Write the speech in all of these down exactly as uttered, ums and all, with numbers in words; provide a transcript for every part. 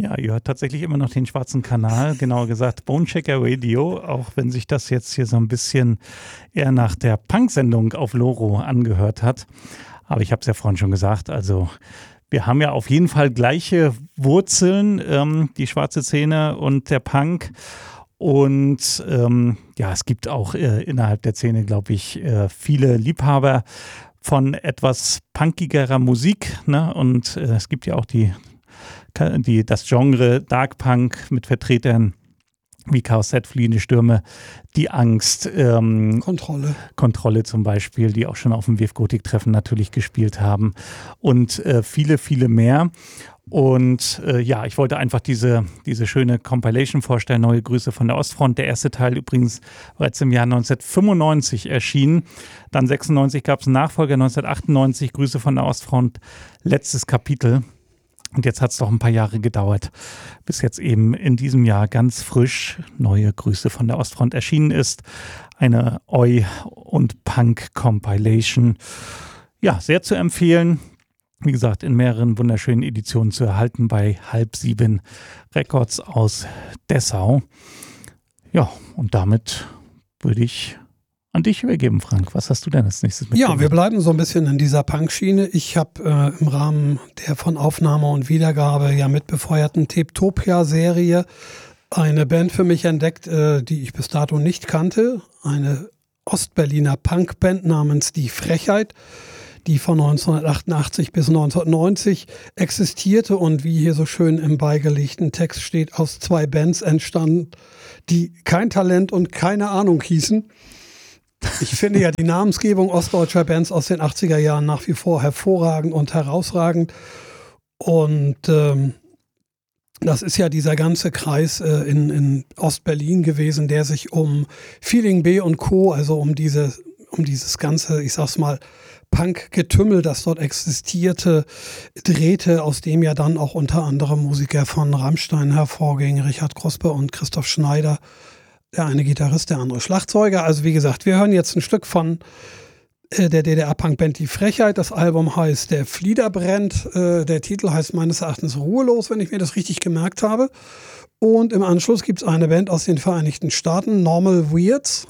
Ja, ihr hört tatsächlich immer noch den schwarzen Kanal, genauer gesagt Bonechecker Radio, auch wenn sich das jetzt hier so ein bisschen eher nach der Punk-Sendung auf Loro angehört hat. Aber ich habe es ja vorhin schon gesagt, also wir haben ja auf jeden Fall gleiche Wurzeln, ähm, die schwarze Szene und der Punk. Und ähm, ja, es gibt auch äh, innerhalb der Szene, glaube ich, äh, viele Liebhaber von etwas punkigerer Musik, ne? Und äh, es gibt ja auch die Die, das Genre Dark Punk mit Vertretern wie Chaos Set, Fliehende Stürme, Die Angst, ähm, Kontrolle. Kontrolle zum Beispiel, die auch schon auf dem W F Gotik-Treffen natürlich gespielt haben und äh, viele, viele mehr. Und äh, ja, ich wollte einfach diese, diese schöne Compilation vorstellen, Neue Grüße von der Ostfront. Der erste Teil übrigens bereits im Jahr neunzehnhundertfünfundneunzig erschienen. Dann sechsundneunzig gab es einen Nachfolger, neunzehnhundertachtundneunzig, Grüße von der Ostfront, letztes Kapitel. Und jetzt hat es doch ein paar Jahre gedauert, bis jetzt eben in diesem Jahr ganz frisch Neue Grüße von der Ostfront erschienen ist. Eine Oi- und Punk-Compilation. Ja, sehr zu empfehlen. Wie gesagt, in mehreren wunderschönen Editionen zu erhalten bei Halb Sieben Records aus Dessau. Ja, und damit würde ich an dich übergeben, Frank. Was hast du denn als nächstes mitgebracht? Ja, wir bleiben so ein bisschen in dieser Punk-Schiene. Ich habe äh, im Rahmen der von Aufnahme und Wiedergabe ja mitbefeuerten Tapetopia-Serie eine Band für mich entdeckt, äh, die ich bis dato nicht kannte. Eine Ostberliner Punkband namens Die Frechheit, die von neunzehnhundertachtundachtzig bis neunzehnhundertneunzig existierte und wie hier so schön im beigelegten Text steht, aus zwei Bands entstand, die kein Talent und keine Ahnung hießen. Ich finde ja die Namensgebung ostdeutscher Bands aus den achtziger Jahren nach wie vor hervorragend und herausragend. Und ähm, das ist ja dieser ganze Kreis äh, in, in Ostberlin gewesen, der sich um Feeling B und Co., also um diese, um dieses ganze, ich sag's mal, Punk-Getümmel, das dort existierte, drehte, aus dem ja dann auch unter anderem Musiker von Rammstein hervorgingen, Richard Kruspe und Christoph Schneider. Der eine Gitarrist, der andere Schlagzeuger. Also wie gesagt, wir hören jetzt ein Stück von äh, der D D R-Punk-Band Die Frechheit. Das Album heißt Der Flieder brennt. Äh, der Titel heißt meines Erachtens Ruhelos, wenn ich mir das richtig gemerkt habe. Und im Anschluss gibt es eine Band aus den Vereinigten Staaten, Normal Weirds.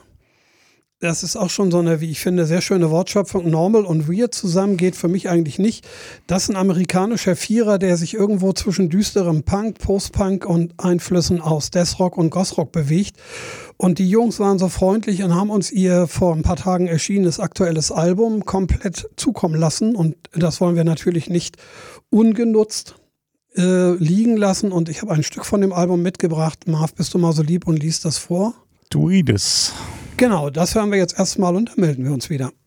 Das ist auch schon so eine, wie ich finde, sehr schöne Wortschöpfung. Normal und Weird zusammen geht für mich eigentlich nicht. Das ist ein amerikanischer Vierer, der sich irgendwo zwischen düsterem Punk, Post-Punk und Einflüssen aus Deathrock und Gothrock bewegt. Und die Jungs waren so freundlich und haben uns ihr vor ein paar Tagen erschienenes aktuelles Album komplett zukommen lassen. Und das wollen wir natürlich nicht ungenutzt äh, liegen lassen. Und ich habe ein Stück von dem Album mitgebracht. Marv, bist du mal so lieb und liest das vor? Tu das. Genau, das hören wir jetzt erstmal und dann melden wir uns wieder.